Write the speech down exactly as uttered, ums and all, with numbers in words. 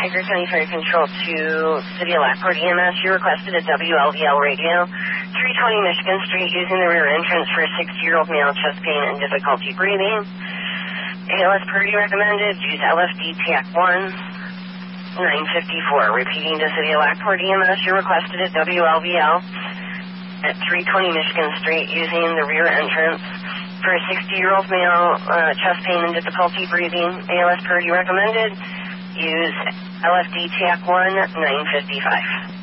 Edgar County Fire Control to City of Lockport E M S. You requested a W L V L radio, three twenty Michigan Street, using the rear entrance for a sixty-year-old male, chest pain and difficulty breathing. A L S Purdy recommended. Use L F D T A C one, nine fifty-four. Repeating to City of Lockport E M S. You requested a W L V L at three twenty Michigan Street, using the rear entrance for a sixty-year-old male, uh, chest pain and difficulty breathing. A L S Purdy recommended. Use L F D T A C one, nine fifty-five.